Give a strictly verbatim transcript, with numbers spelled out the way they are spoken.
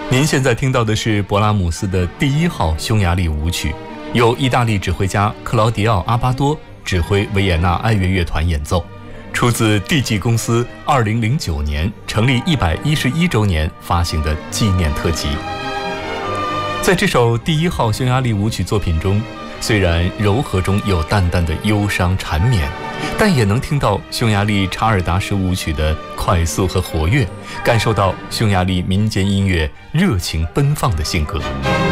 您现在听到的是勃拉姆斯的第一号匈牙利舞曲，由意大利指挥家克劳迪奥·阿巴多指挥维也纳爱乐乐团演奏，出自 D G 公司二零零九年成立一百一十一周年发行的纪念特辑。在这首第一号匈牙利舞曲作品中，虽然柔和中有淡淡的忧伤缠绵，但也能听到匈牙利查尔达式舞曲的快速和活跃，感受到匈牙利民间音乐热情奔放的性格。